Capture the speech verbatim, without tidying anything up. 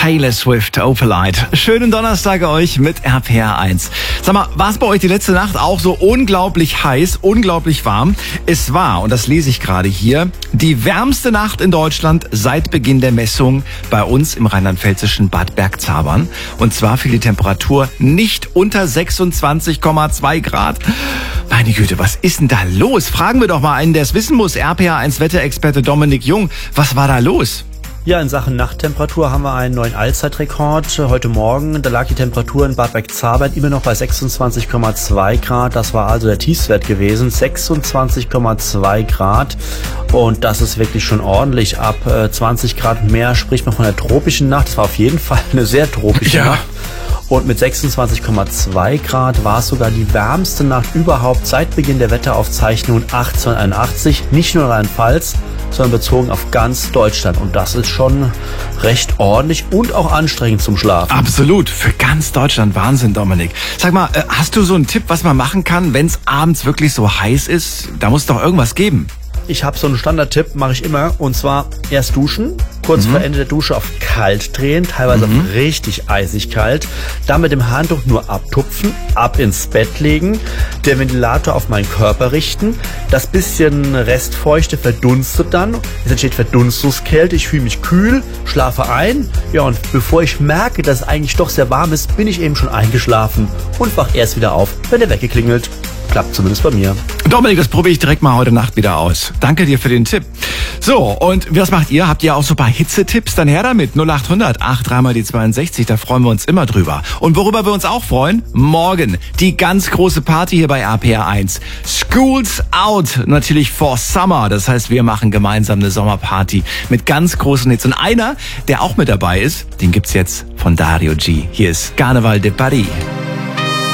Taylor Swift, Opalite. Schönen Donnerstag euch mit R P R eins. Sag mal, war es bei euch die letzte Nacht auch so unglaublich heiß, unglaublich warm? Es war, und das lese ich gerade hier, die wärmste Nacht in Deutschland seit Beginn der Messung bei uns im rheinland-pfälzischen Bad Bergzabern. Und zwar fiel die Temperatur nicht unter sechsundzwanzig Komma zwei Grad. Meine Güte, was ist denn da los? Fragen wir doch mal einen, der es wissen muss. R P R eins Wetterexperte Dominik Jung. Was war da los? Ja, in Sachen Nachttemperatur haben wir einen neuen Allzeitrekord. Heute Morgen, da lag die Temperatur in Bad Bergzabern immer noch bei sechsundzwanzig Komma zwei Grad. Das war also der Tiefstwert gewesen, sechsundzwanzig Komma zwei Grad. Und das ist wirklich schon ordentlich. Ab äh, zwanzig Grad mehr spricht man von einer tropischen Nacht. Das war auf jeden Fall eine sehr tropische ja. Nacht. Und mit sechsundzwanzig Komma zwei Grad war es sogar die wärmste Nacht überhaupt seit Beginn der Wetteraufzeichnungen achtzehnhunderteinundachtzig. Nicht nur Rheinland-Pfalz, sondern bezogen auf ganz Deutschland. Und das ist schon recht ordentlich und auch anstrengend zum Schlafen. Absolut, für ganz Deutschland. Wahnsinn, Dominik. Sag mal, hast du so einen Tipp, was man machen kann, wenn es abends wirklich so heiß ist? Da muss doch irgendwas geben. Ich habe so einen Standardtipp, mache ich immer, und zwar erst duschen, kurz Mhm. vor Ende der Dusche auf kalt drehen, teilweise Mhm. auf richtig eisig kalt, dann mit dem Handtuch nur abtupfen, ab ins Bett legen, den Ventilator auf meinen Körper richten, das bisschen Restfeuchte verdunstet dann, es entsteht Verdunstungskälte, ich fühle mich kühl, schlafe ein, ja, und bevor ich merke, dass es eigentlich doch sehr warm ist, bin ich eben schon eingeschlafen und wach erst wieder auf, wenn der Wecker klingelt. Klappt zumindest bei mir. Dominik, das probiere ich direkt mal heute Nacht wieder aus. Danke dir für den Tipp. So, und was macht ihr? Habt ihr auch so ein paar Hitzetipps? Dann her damit. null acht hundert acht drei mal die zweiundsechzig, da freuen wir uns immer drüber. Und worüber wir uns auch freuen? Morgen die ganz große Party hier bei R P R eins. School's Out, natürlich for Summer. Das heißt, wir machen gemeinsam eine Sommerparty mit ganz großen Hits. Und einer, der auch mit dabei ist, den gibt's jetzt von Dario G. Hier ist Carnaval de Paris.